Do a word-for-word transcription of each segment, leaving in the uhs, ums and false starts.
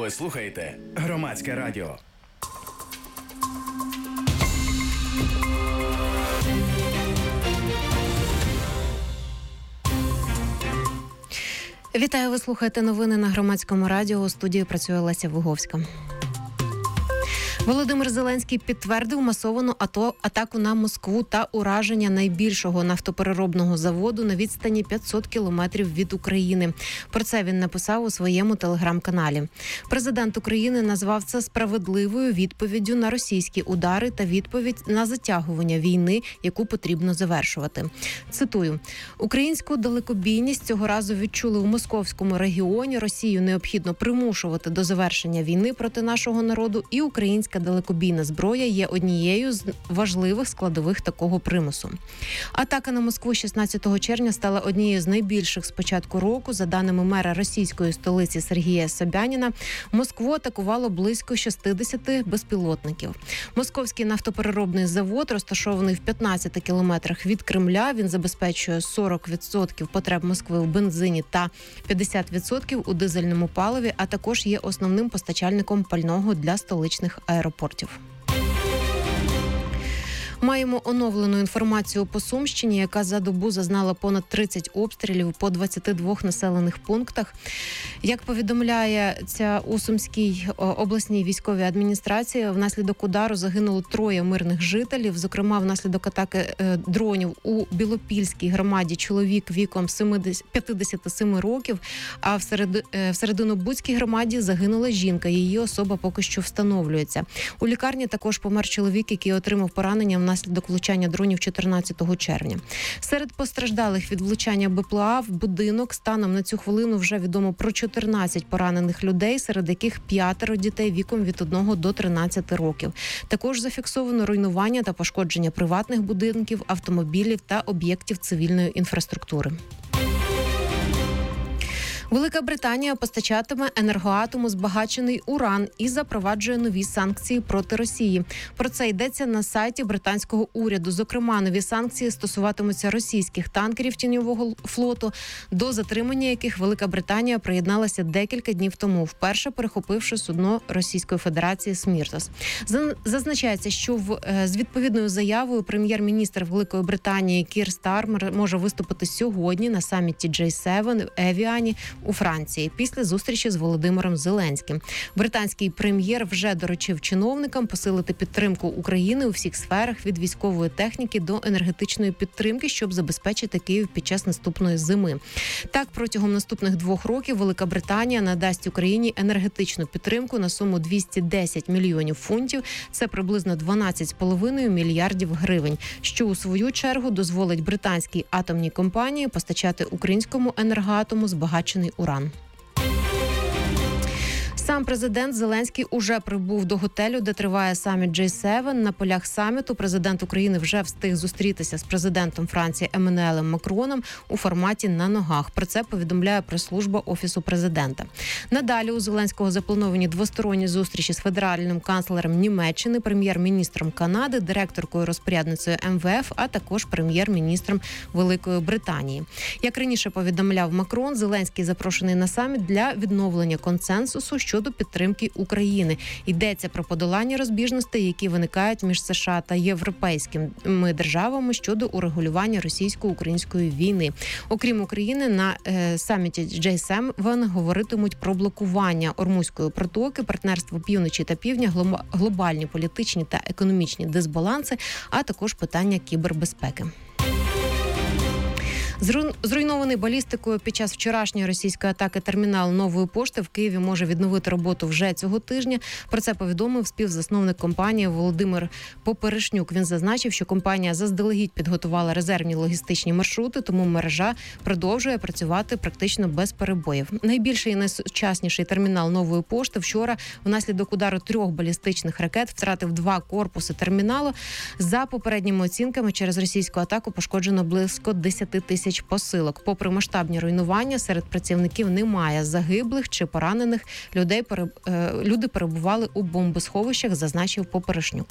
Ви слухаєте Громадське радіо. Вітаю, ви слухаєте новини на Громадському радіо. У студії працює Леся Виговська. Володимир Зеленський підтвердив масовану ато, атаку на Москву та ураження найбільшого нафтопереробного заводу на відстані п'ятсот кілометрів від України. Про це він написав у своєму телеграм-каналі. Президент України назвав це справедливою відповіддю на російські удари та відповідь на затягування війни, яку потрібно завершувати. Цитую: «Українську далекобійність цього разу відчули у московському регіоні. Росію необхідно примушувати до завершення війни проти нашого народу, і українська далекобійна зброя є однією з важливих складових такого примусу». Атака на Москву шістнадцятого червня стала однією з найбільших з початку року. За даними мера російської столиці Сергія Собяніна, Москву атакувало близько шістдесят безпілотників. Московський нафтопереробний завод розташований в п'ятнадцяти кілометрах від Кремля. Він забезпечує сорок відсотків потреб Москви у бензині та п'ятдесят відсотків у дизельному паливі, а також є основним постачальником пального для столичних аеропортів. Маємо оновлену інформацію по Сумщині, яка за добу зазнала понад тридцять обстрілів по двадцяти двох населених пунктах. Як повідомляє ця у Сумській обласній військовій адміністрації, внаслідок удару загинуло троє мирних жителів. Зокрема, внаслідок атаки дронів у Білопільській громаді чоловік віком п'ятдесят сім років, а в Серединобудській громаді загинула жінка. Її особа поки що встановлюється. У лікарні також помер чоловік, який отримав поранення внаслідок влучання дронів чотирнадцятого червня. Серед постраждалих від влучання БПЛА в будинок станом на цю хвилину вже відомо про чотирнадцять поранених людей, серед яких п'ятеро дітей віком від одного до тринадцяти років. Також зафіксовано руйнування та пошкодження приватних будинків, автомобілів та об'єктів цивільної інфраструктури. Велика Британія постачатиме енергоатому збагачений уран і запроваджує нові санкції проти Росії. Про це йдеться на сайті британського уряду. Зокрема, нові санкції стосуватимуться російських танкерів тіньового флоту, до затримання яких Велика Британія приєдналася декілька днів тому, вперше перехопивши судно Російської Федерації «Сміртос». Зазначається, що в, з відповідною заявою прем'єр-міністр Великої Британії Кір Стармер може виступити сьогодні на саміті джей сім в Евіані у Франції після зустрічі з Володимиром Зеленським. Британський прем'єр вже доручив чиновникам посилити підтримку України у всіх сферах від військової техніки до енергетичної підтримки, щоб забезпечити Київ під час наступної зими. Так, протягом наступних двох років Велика Британія надасть Україні енергетичну підтримку на суму двісті десять мільйонів фунтів. Це приблизно дванадцять з половиною мільярдів гривень, що у свою чергу дозволить британській атомній компанії постачати українському енергоатому збагачений уран. Сам президент Зеленський уже прибув до готелю, де триває саміт джей сім. На полях саміту президент України вже встиг зустрітися з президентом Франції Еммануелем Макроном у форматі «на ногах». Про це повідомляє прес-служба Офісу президента. Надалі у Зеленського заплановані двосторонні зустрічі з федеральним канцлером Німеччини, прем'єр-міністром Канади, директоркою розпорядницею ем ве еф, а також прем'єр-міністром Великої Британії. Як раніше повідомляв Макрон, Зеленський запрошений на саміт для відновлення консенсусу щодо підтримки України. Йдеться про подолання розбіжностей, які виникають між США та європейськими державами щодо урегулювання російсько-української війни. Окрім України, на е, саміті джей сім вони говоритимуть про блокування Ормузької протоки, партнерство півночі та півдня, глобальні політичні та економічні дисбаланси, а також питання кібербезпеки. Зруйнований балістикою під час вчорашньої російської атаки термінал Нової пошти в Києві може відновити роботу вже цього тижня. Про це повідомив співзасновник компанії Володимир Поперешнюк. Він зазначив, що компанія заздалегідь підготувала резервні логістичні маршрути, тому мережа продовжує працювати практично без перебоїв. Найбільший і найсучасніший термінал Нової пошти вчора внаслідок удару трьох балістичних ракет втратив два корпуси терміналу. За попередніми оцінками, через російську атаку пошкоджено близько десяти тисяч посилок. Попри масштабні руйнування, серед працівників немає загиблих чи поранених. Людей люди перебували у бомбосховищах, зазначив Поперешнюк.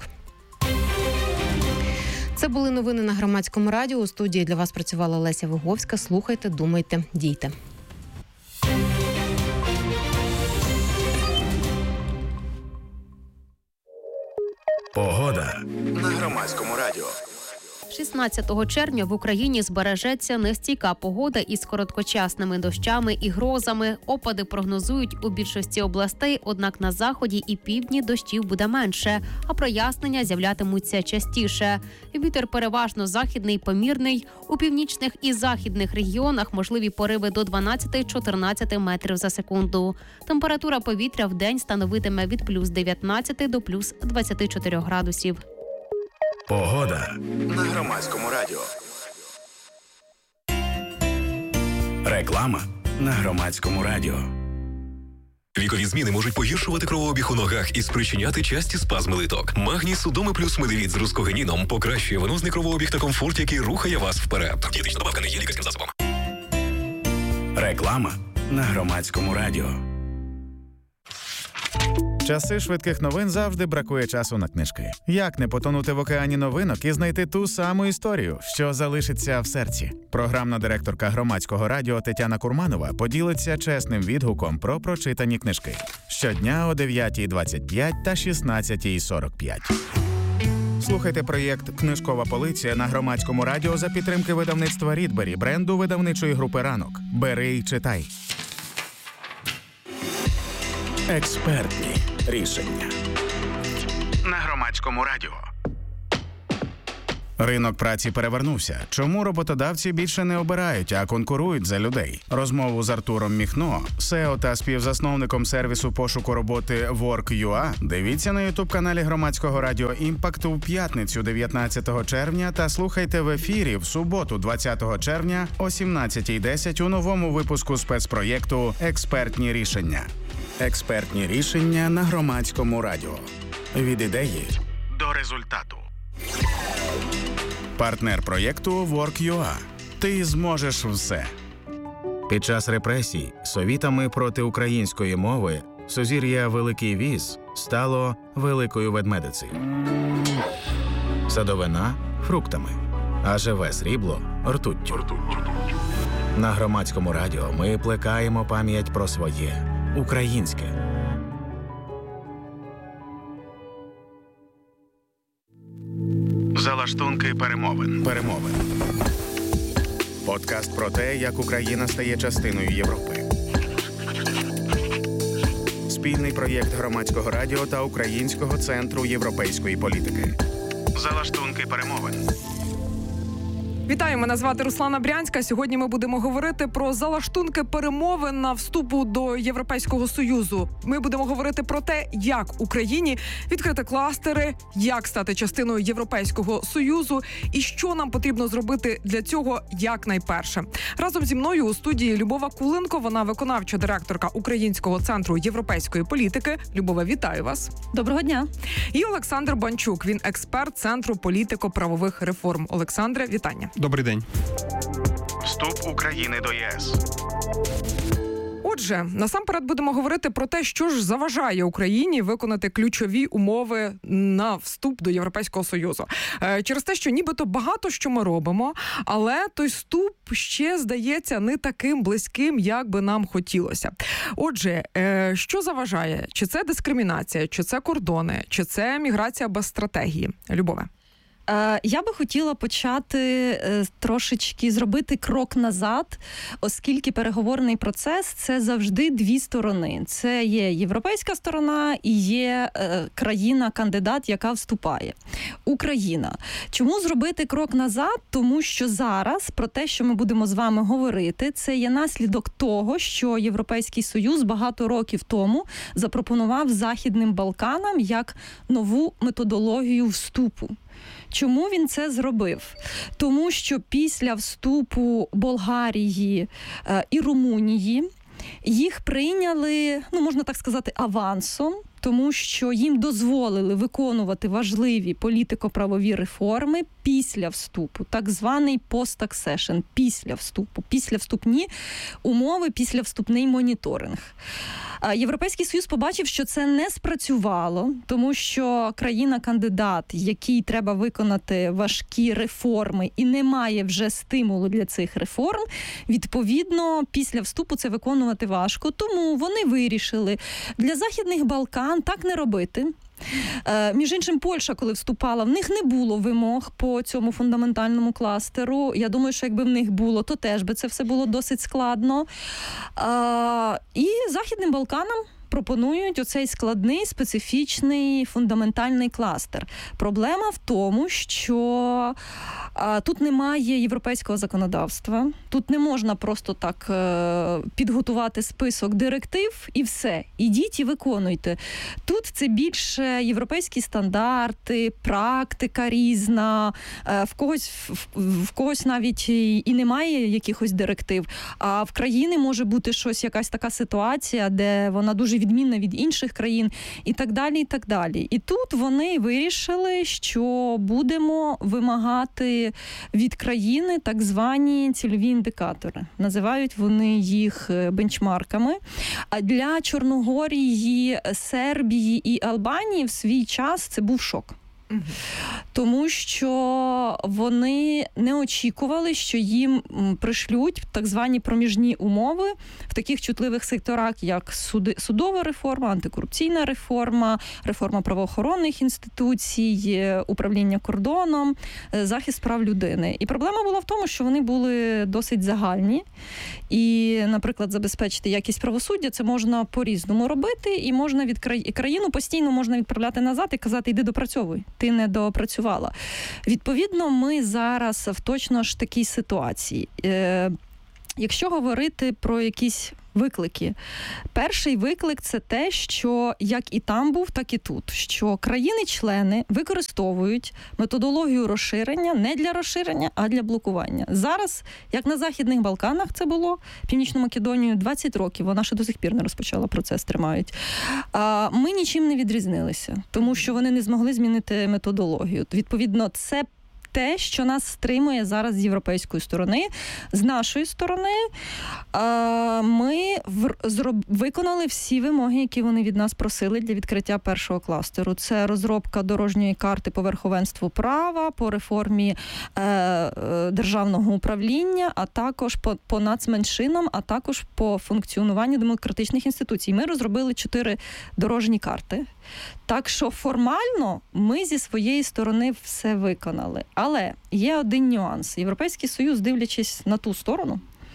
Це були новини на Громадському радіо. У студії для вас працювала Леся Виговська. Слухайте, думайте, дійте. Погода на Громадському радіо. шістнадцятого червня в Україні збережеться нестійка погода із короткочасними дощами і грозами. Опади прогнозують у більшості областей, однак на заході і півдні дощів буде менше, а прояснення з'являтимуться частіше. Вітер переважно західний, помірний. У північних і західних регіонах можливі пориви до дванадцять-чотирнадцять метрів за секунду. Температура повітря в день становитиме від плюс дев'ятнадцять до плюс двадцять чотири градусів. Погода на Громадському радіо. Реклама на Громадському радіо. Вікові зміни можуть погіршувати кровообіг у ногах і спричиняти часті спазми литок. Магній Судоми плюс медивіт з рускогеніном покращує венозний кровообіг та комфорт, який рухає вас вперед. Дієтична добавка не є лікарським засобом. Реклама на Громадському радіо. Часи швидких новин завжди бракує часу на книжки. Як не потонути в океані новинок і знайти ту саму історію, що залишиться в серці? Програмна директорка Громадського радіо Тетяна Курманова поділиться чесним відгуком про прочитані книжки. Щодня о дев'ятій двадцять п'ять та шістнадцятій сорок п'ять. Слухайте проєкт «Книжкова полиця» на Громадському радіо за підтримки видавництва «Рідбері», бренду видавничої групи «Ранок». Бери і читай. Експертні рішення на Громадському радіо. Ринок праці перевернувся. Чому роботодавці більше не обирають, а конкурують за людей? Розмову з Артуром Міхно, сео та співзасновником сервісу пошуку роботи Work.ua, дивіться на ютуб-каналі Громадського радіо «Імпакт» у п'ятницю дев'ятнадцятого червня та слухайте в ефірі в суботу двадцятого червня о сімнадцятій десять у новому випуску спецпроєкту «Експертні рішення». Експертні рішення на Громадському радіо. Від ідеї до результату. Партнер проєкту Work.ua. Ти зможеш все. Під час репресій совітами проти української мови сузір'я Великий Віз стало Великою Ведмедицею. Садовина – фруктами, а живе срібло – ртуттю. На Громадському радіо ми плекаємо пам'ять про своє – українське. Залаштунки перемовин. Перемовин. Подкаст про те, як Україна стає частиною Європи. Спільний проєкт Громадського радіо та Українського центру європейської політики. Залаштунки перемовин. Вітаю, мене звати Руслана Брянська. Сьогодні ми будемо говорити про залаштунки перемовин на вступу до Європейського Союзу. Ми будемо говорити про те, як Україні відкрити кластери, як стати частиною Європейського Союзу і що нам потрібно зробити для цього якнайперше. Разом зі мною у студії Любова Куленко, вона виконавча директорка Українського центру європейської політики. Любова, вітаю вас. Доброго дня. І Олександр Банчук, він експерт Центру політико-правових реформ. Олександре, вітання. Добрий день. Вступ України до ЄС. Отже, насамперед будемо говорити про те, що ж заважає Україні виконати ключові умови на вступ до Європейського Союзу. Через те, що нібито багато що ми робимо, але той вступ ще здається не таким близьким, як би нам хотілося. Отже, що заважає? Чи це дискримінація, чи це кордони, чи це міграція без стратегії? Любове. Я би хотіла почати трошечки зробити крок назад, оскільки переговорний процес – це завжди дві сторони. Це є європейська сторона і є країна-кандидат, яка вступає. Україна. Чому зробити крок назад? Тому що зараз про те, що ми будемо з вами говорити, це є наслідок того, що Європейський Союз багато років тому запропонував Західним Балканам як нову методологію вступу. Чому він це зробив? Тому що після вступу Болгарії е, і Румунії їх прийняли, ну можна так сказати, авансом, тому що їм дозволили виконувати важливі політико-правові реформи після вступу, так званий post-accession, після вступу, після вступні умови, після вступний моніторинг. Європейський Союз побачив, що це не спрацювало, тому що країна-кандидат, якій треба виконати важкі реформи і не має вже стимулу для цих реформ, відповідно, після вступу це виконувати важко. Тому вони вирішили для Західних Балкан так не робити. Між іншим, Польща, коли вступала, в них не було вимог по цьому фундаментальному кластеру. Я думаю, що якби в них було, то теж би це все було досить складно. І Західним Балканам пропонують оцей складний, специфічний, фундаментальний кластер. Проблема в тому, що а, тут немає європейського законодавства, тут не можна просто так е, підготувати список директив і все. Ідіть і виконуйте. Тут це більше європейські стандарти, практика різна, е, в когось, в, в когось навіть і, і немає якихось директив, а в країни може бути щось, якась така ситуація, де вона дуже відмінна від інших країн і так далі, і так далі. І тут вони вирішили, що будемо вимагати від країни так звані цільові індикатори. Називають вони їх бенчмарками. А для Чорногорії, Сербії і Албанії в свій час це був шок. Тому що вони не очікували, що їм пришлють так звані проміжні умови в таких чутливих секторах, як суди, судова реформа, антикорупційна реформа, реформа правоохоронних інституцій, управління кордоном, захист прав людини. І проблема була в тому, що вони були досить загальні. І, наприклад, забезпечити якість правосуддя це можна по-різному робити, і можна від краї... країну постійно можна відправляти назад і казати, іди допрацьовуй. Ти не допрацювала. Відповідно, ми зараз в точно ж такій ситуації. Е, якщо говорити про якісь виклики. Перший виклик – це те, що як і там був, так і тут. Що країни-члени використовують методологію розширення не для розширення, а для блокування. Зараз, як на Західних Балканах це було, Північну Македонію двадцять років, вона ще до сих пір не розпочала, процес тримають. А ми нічим не відрізнилися, тому що вони не змогли змінити методологію. Відповідно, це те, що нас стримує зараз з європейської сторони. З нашої сторони ми виконали всі вимоги, які вони від нас просили для відкриття першого кластеру. Це розробка дорожньої карти по верховенству права, по реформі державного управління, а також по, по нацменшинам, а також по функціонуванню демократичних інституцій. Ми розробили чотири дорожні карти. Так що формально ми зі своєї сторони все виконали. Але є один нюанс. Європейський Союз, дивлячись на ту сторону,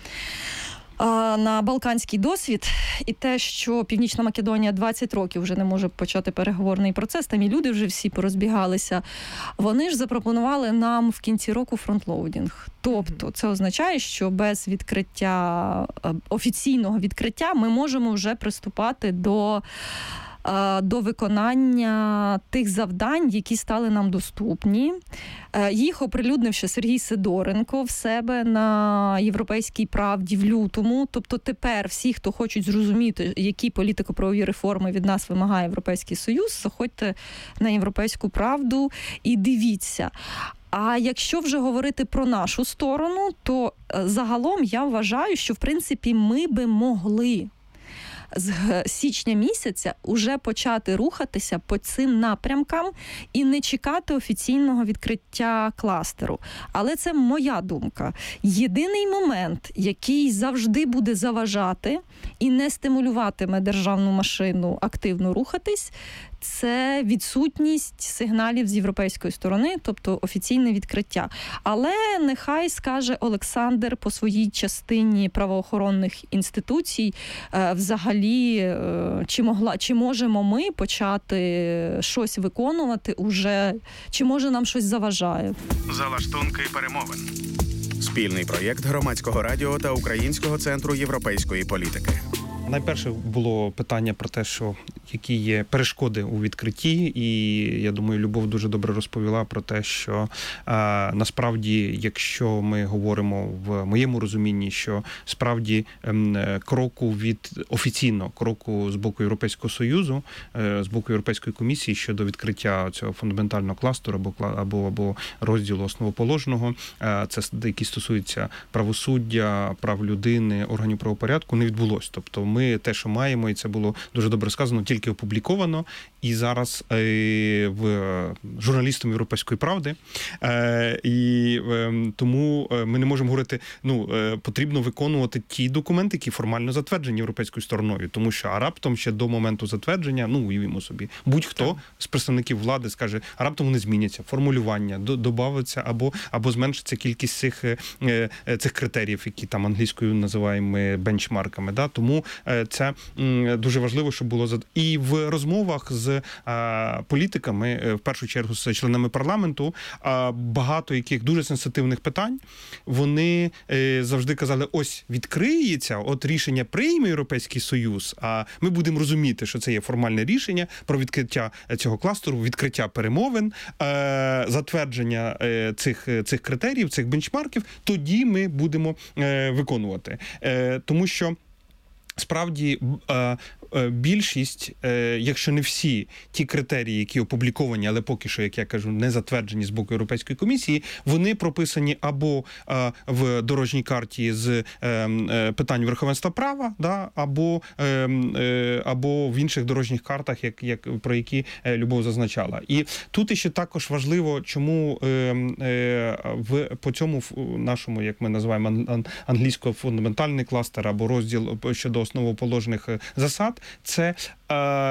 на балканський досвід і те, що Північна Македонія двадцять років вже не може почати переговорний процес, там і люди вже всі порозбігалися, вони ж запропонували нам в кінці року фронтлоудінг. Тобто це означає, що без відкриття, офіційного відкриття ми можемо вже приступати до до виконання тих завдань, які стали нам доступні. Їх оприлюднив ще Сергій Сидоренко в себе на «Європейській правді» в лютому. Тобто тепер всі, хто хочуть зрозуміти, які політико-правові реформи від нас вимагає Європейський Союз, заходьте на «Європейську правду» і дивіться. А якщо вже говорити про нашу сторону, то загалом я вважаю, що, в принципі, ми би могли з січня місяця уже почати рухатися по цим напрямкам і не чекати офіційного відкриття кластеру. Але це моя думка. Єдиний момент, який завжди буде заважати і не стимулюватиме державну машину активно рухатись, це відсутність сигналів з європейської сторони, тобто офіційне відкриття. Але нехай скаже Олександр по своїй частині правоохоронних інституцій, взагалі, чи могла, чи можемо ми почати щось виконувати уже, чи може нам щось заважає. Залаштунки перемовин. Спільний проєкт Громадського радіо та Українського центру європейської політики. Найперше було питання про те, що які є перешкоди у відкритті, і я думаю, Любов дуже добре розповіла про те, що а, насправді, якщо ми говоримо в моєму розумінні, що справді ем, кроку від офіційно кроку з боку Європейського Союзу, е, з боку Європейської комісії щодо відкриття цього фундаментального кластеру або або, або розділу основоположного, е, це які стосуються правосуддя, прав людини, органів правопорядку, не відбулось. Тобто ми те, що маємо, і це було дуже добре сказано, тільки тільки опубліковано, і зараз е, в журналістом Європейської правди. Е, і е, тому ми не можемо говорити, ну, е, потрібно виконувати ті документи, які формально затверджені європейською стороною, тому що а раптом ще до моменту затвердження, ну, уявімо собі, будь-хто з представників влади скаже, а раптом вони зміняться, формулювання, додавиться або, або зменшиться кількість цих, е, цих критеріїв, які там англійською називаємо бенчмарками. Да? Тому е, це м, дуже важливо, щоб було зад... І в розмовах з е, політиками, е, в першу чергу з членами парламенту, е, багато яких дуже сенситивних питань, вони е, завжди казали, ось відкриється, от рішення прийме Європейський Союз, а ми будемо розуміти, що це є формальне рішення про відкриття цього кластеру, відкриття перемовин, е, затвердження е, цих, цих критеріїв, цих бенчмарків, тоді ми будемо е, виконувати. Е, тому що справді більшість, якщо не всі ті критерії, які опубліковані, але поки що, як я кажу, не затверджені з боку Європейської комісії, вони прописані або в дорожній карті з питань верховенства права, да, або, або в інших дорожніх картах, як, як, про які Любов зазначала. І тут іще також важливо, чому в, по цьому нашому, як ми називаємо, англійського фундаментальний кластер або розділ щодо основоположних засад, це е,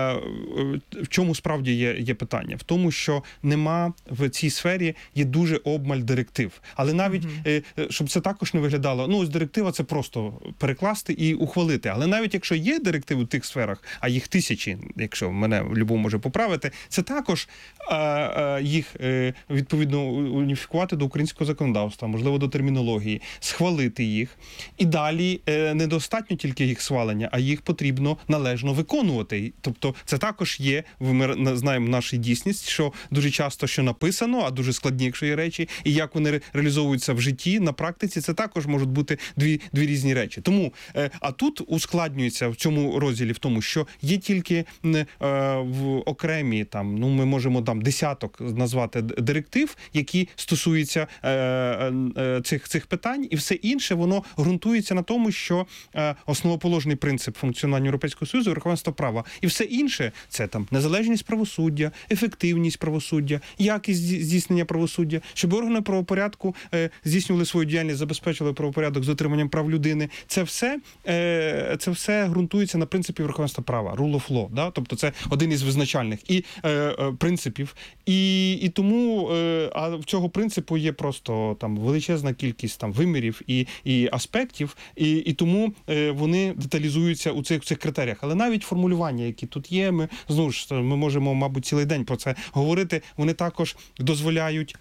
в чому справді є, є питання? В тому, що нема в цій сфері, є дуже обмаль директив. Але навіть, mm-hmm. е, щоб це також не виглядало, ну ось директива це просто перекласти і ухвалити. Але навіть якщо є директиви в тих сферах, а їх тисячі, якщо мене Любов може поправити, це також е, е, їх е, відповідно уніфікувати до українського законодавства, можливо, до термінології, схвалити їх. І далі е, недостатньо тільки їх схвалення, а їх потрібно належно виконувати. Тобто це також є, ми знаємо нашу дійсність, що дуже часто що написано, а дуже складні, якщо є речі, і як вони реалізовуються в житті, на практиці, це також можуть бути дві, дві різні речі. Тому, а тут ускладнюється в цьому розділі в тому, що є тільки в окремі, там, ну ми можемо там десяток назвати директив, які стосуються цих, цих питань, і все інше, воно ґрунтується на тому, що основоположний принцип функціонування Європейського Союзу, верховенство права. І все інше – це там незалежність правосуддя, ефективність правосуддя, якість здійснення правосуддя, щоб органи правопорядку е, здійснювали свою діяльність, забезпечили правопорядок з дотриманням прав людини. Це все, е, це все ґрунтується на принципі верховенства права, rule of law. Да? Тобто це один із визначальних і е, е, принципів. І, і тому е, а в цього принципу є просто там величезна кількість там вимірів і, і аспектів, і, і тому е, вони деталізуються у цих, цих критеріях. Але навіть формулювання, які тут є, ми, знову ж, ми можемо, мабуть, цілий день про це говорити, вони також дозволяють,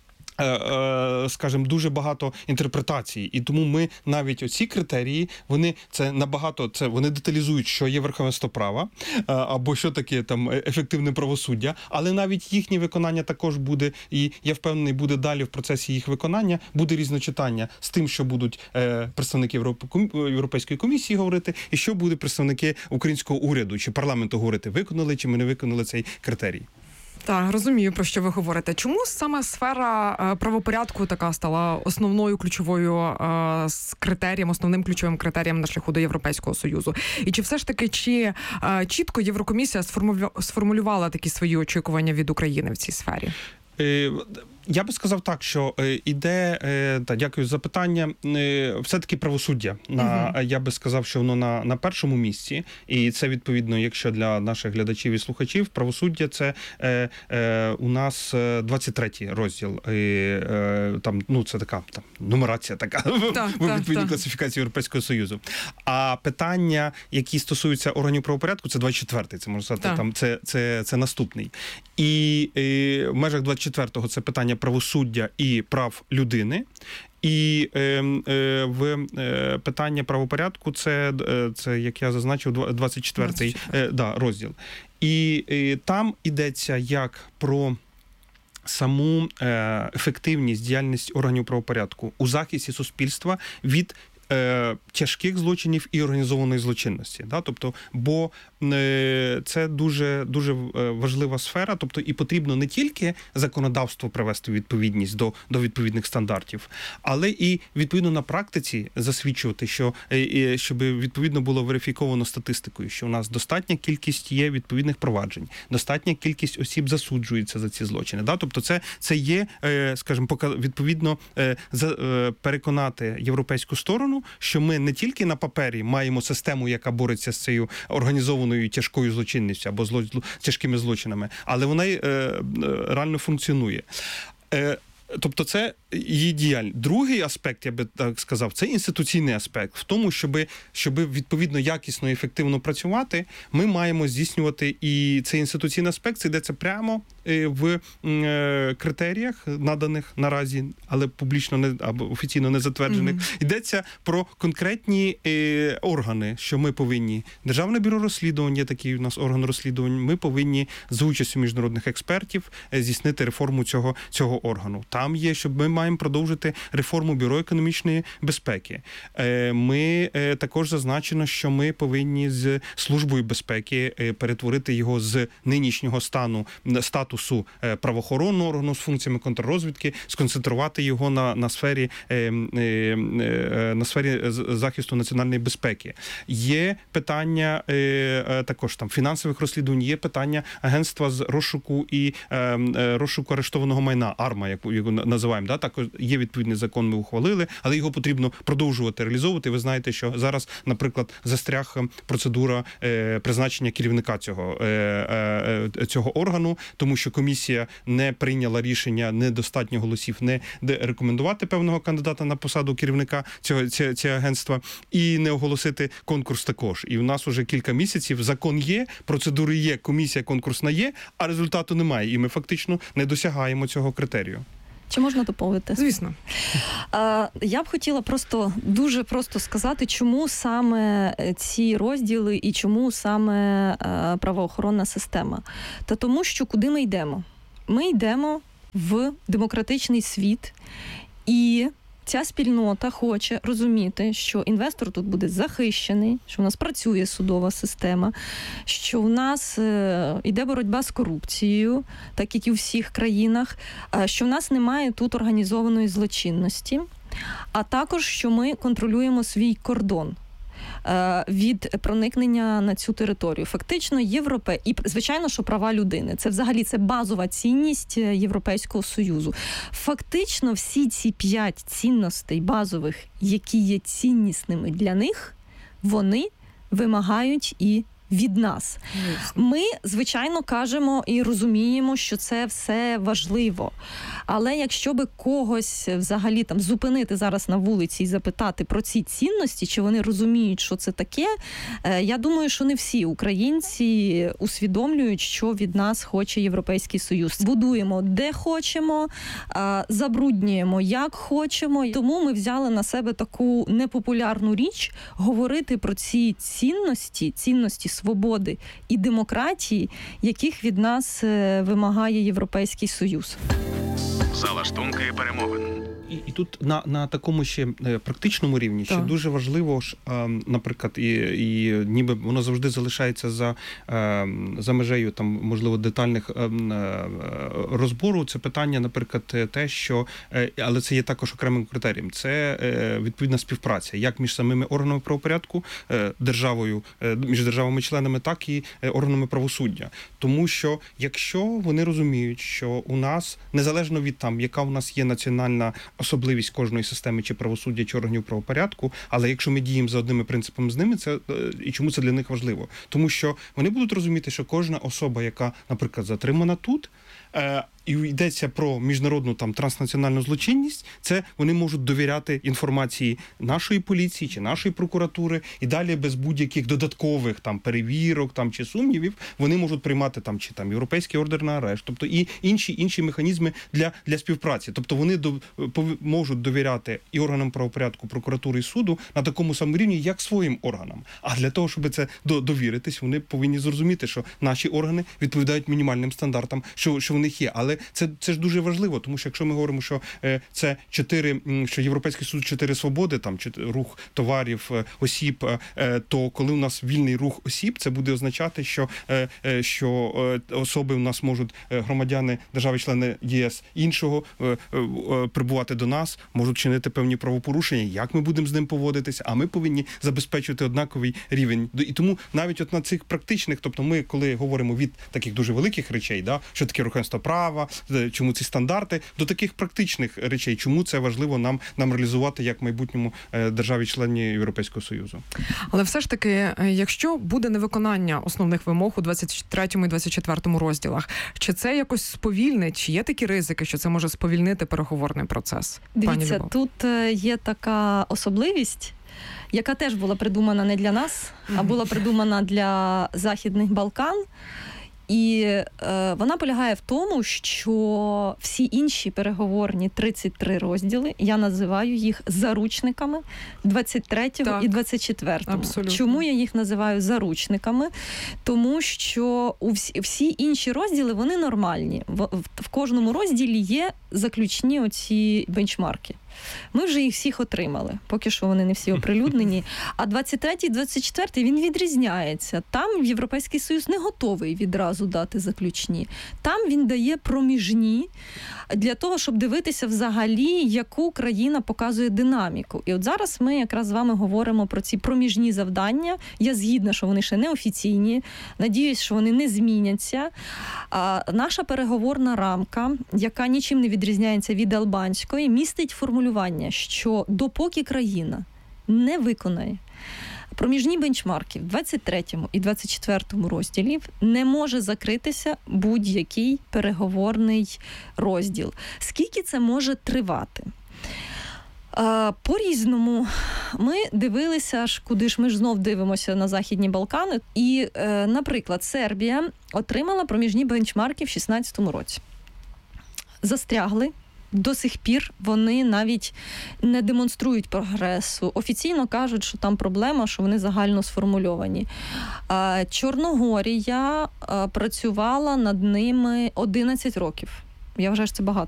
скажімо, дуже багато інтерпретацій. І тому ми навіть оці критерії, вони це набагато, це вони деталізують, що є верховенство права, або що таке там ефективне правосуддя, але навіть їхнє виконання також буде, і я впевнений, буде далі в процесі їх виконання, буде різночитання з тим, що будуть представники Європейської комісії говорити, і що будуть представники українського уряду чи парламенту говорити, виконали чи ми не виконали цей критерій. Так, розумію, про що ви говорите. Чому саме сфера правопорядку така стала основною ключовою з критерієм, основним ключовим критерієм на шляху до Європейського Союзу? І чи все ж таки, чи чітко Єврокомісія сформулювала такі свої очікування від України в цій сфері? Я би сказав так, що іде, та, дякую за питання, все-таки правосуддя. На, uh-huh. Я би сказав, що воно на, на першому місці, і це відповідно, якщо для наших глядачів і слухачів, правосуддя це е, е, у нас двадцять третій розділ, і, е, там, ну це така там, нумерація така, так, в відповідній так, класифікації Європейського Союзу. А питання, які стосуються органів правопорядку, це двадцять четвертий, це можна сказати, там, це, це, це наступний. І, і в межах двадцять четвертого це питання правосуддя і прав людини. І е, е, в е, питання правопорядку це, це, як я зазначив, двадцять четвертий е, да, розділ. І е, там йдеться як про саму е, ефективність, діяльність органів правопорядку у захисті суспільства від е, тяжких злочинів і організованої злочинності. Да? Тобто, бо е, це дуже, дуже важлива сфера, тобто і потрібно не тільки законодавство привести у відповідність до, до відповідних стандартів, але і відповідно на практиці засвідчувати, що е, щоб відповідно було верифіковано статистикою, що у нас достатня кількість є відповідних проваджень, достатня кількість осіб засуджується за ці злочини. Да? Тобто це, це є, е, скажімо, відповідно е, за, е, переконати європейську сторону, що ми не тільки на папері маємо систему, яка бореться з цією організованою тяжкою злочинністю або зло, тяжкими злочинами, але вона е, е, реально функціонує. Е, Тобто це її діяльність. Другий аспект, я би так сказав, це інституційний аспект. В тому, щоб, щоб відповідно якісно і ефективно працювати, ми маємо здійснювати і цей інституційний аспект, це йдеться прямо в критеріях, наданих наразі, але публічно не або офіційно не затверджених. Mm-hmm. Йдеться про конкретні е, органи, що ми повинні. Державне бюро розслідувань, є такий у нас орган розслідувань, ми повинні за участю міжнародних експертів здійснити реформу цього, цього органу. Там є, щоб ми маємо продовжити реформу Бюро економічної безпеки. Е, ми е, також зазначено, що ми повинні з Службою безпеки е, перетворити його з нинішнього стану, статусу правоохоронного органу з функціями контррозвідки, сконцентрувати його на, на сфері е, е, на сфері захисту національної безпеки. Є питання е, також там фінансових розслідувань, є питання агентства з розшуку і е, розшуку арештованого майна, АРМА, яку його називаємо. Да? Також є відповідний закон, ми ухвалили, але його потрібно продовжувати реалізовувати. Ви знаєте, що зараз, наприклад, застряг процедура е, призначення керівника цього, е, е, цього органу, тому що комісія не прийняла рішення, недостатньо голосів, не рекомендувати певного кандидата на посаду керівника цього, цього, цього агентства і не оголосити конкурс також. І в нас уже кілька місяців закон є, процедури є, комісія конкурсна є, а результату немає. І ми фактично не досягаємо цього критерію. Чи можна доповнити? Звісно. Я б хотіла просто дуже просто сказати, чому саме ці розділи і чому саме правоохоронна система. Та тому, що куди ми йдемо? Ми йдемо в демократичний світ, і ця спільнота хоче розуміти, що інвестор тут буде захищений, що в нас працює судова система, що в нас йде боротьба з корупцією, так як і у всіх країнах, що в нас немає тут організованої злочинності, а також, що ми контролюємо свій кордон від проникнення на цю територію. Фактично, Європе... І, звичайно, що права людини. Це взагалі це базова цінність Європейського Союзу. Фактично, всі ці п'ять цінностей базових, які є ціннісними для них, вони вимагають і від нас. Ми, звичайно, кажемо і розуміємо, що це все важливо. Але якщо би когось взагалі там зупинити зараз на вулиці і запитати про ці цінності, чи вони розуміють, що це таке, я думаю, що не всі українці усвідомлюють, що від нас хоче Європейський Союз. Будуємо де хочемо, забруднюємо як хочемо. Тому ми взяли на себе таку непопулярну річ говорити про ці цінності, цінності свободи і демократії, яких від нас вимагає Європейський Союз. Залаштунки перемовин. І, і тут на, на такому ще практичному рівні ще дуже важливо ж, наприклад, і, і ніби воно завжди залишається за, за межею там, можливо, детальних розбору. Це питання, наприклад, те, що, але це є також окремим критерієм. Це відповідна співпраця, як між самими органами правопорядку, державою, між державами-членами, так і органами правосуддя. Тому що, якщо вони розуміють, що у нас, незалежно від там, яка у нас є національна особливість кожної системи чи правосуддя, чи органів правопорядку, але якщо ми діємо за одними принципами з ними, це і чому це для них важливо? Тому що вони будуть розуміти, що кожна особа, яка, наприклад, затримана тут, і йдеться про міжнародну там транснаціональну злочинність, це вони можуть довіряти інформації нашої поліції чи нашої прокуратури, і далі без будь-яких додаткових там перевірок там чи сумнівів вони можуть приймати там чи там європейський ордер на арешт, тобто і інші інші механізми для для співпраці. Тобто вони до, можуть довіряти і органам правопорядку, прокуратури і суду на такому самому рівні, як своїм органам. А для того, щоб це довіритись, вони повинні зрозуміти, що наші органи відповідають мінімальним стандартам, що що в них є. Але це, це, це ж дуже важливо, тому що якщо ми говоримо, що це чотири, що Європейський Союз чотири свободи, там рух товарів, осіб, то коли у нас вільний рух осіб, це буде означати, що, що особи у нас можуть, громадяни держави-члени ЄС іншого, прибувати до нас, можуть чинити певні правопорушення, як ми будемо з ним поводитися, а ми повинні забезпечувати однаковий рівень. І тому навіть от на цих практичних, тобто ми, коли говоримо від таких дуже великих речей, да, що таке верховенство права, чому ці стандарти, до таких практичних речей, чому це важливо нам, нам реалізувати як майбутньому державі-члені Європейського Союзу. Але все ж таки, якщо буде невиконання основних вимог у двадцять третьому і двадцять четвертому розділах, чи це якось сповільнить, чи є такі ризики, що це може сповільнити переговорний процес? Дивіться, тут є така особливість, яка теж була придумана не для нас, а була придумана для Західних Балкан. І е, вона полягає в тому, що всі інші переговорні тридцять три розділи, я називаю їх заручниками двадцять третього так, і двадцять четвертого. Абсолютно. Чому я їх називаю заручниками? Тому що у всі, всі інші розділи, вони нормальні. В, в, в кожному розділі є заключні оці бенчмарки. Ми вже їх всіх отримали, поки що вони не всі оприлюднені. А двадцять третій, двадцять четвертий він відрізняється. Там Європейський Союз не готовий відразу дати заключні. Там він дає проміжні для того, щоб дивитися взагалі, яку країна показує динаміку. І от зараз ми якраз з вами говоримо про ці проміжні завдання. Я згідна, що вони ще не офіційні. Надіюсь, що вони не зміняться. А наша переговорна рамка, яка нічим не відрізняється від албанської, містить формулювання, що допоки країна не виконає проміжні бенчмарки в двадцять третьому і двадцять четвертому розділів, не може закритися будь-який переговорний розділ. Скільки це може тривати? По-різному. Ми дивилися, аж куди ж ми ж знов дивимося на Західні Балкани. І, наприклад, Сербія отримала проміжні бенчмарки в шістнадцятому році. Застрягли. До сих пір вони навіть не демонструють прогресу. Офіційно кажуть, що там проблема, що вони загально сформульовані. Чорногорія працювала над ними одинадцять років. Я вважаю, що це багато.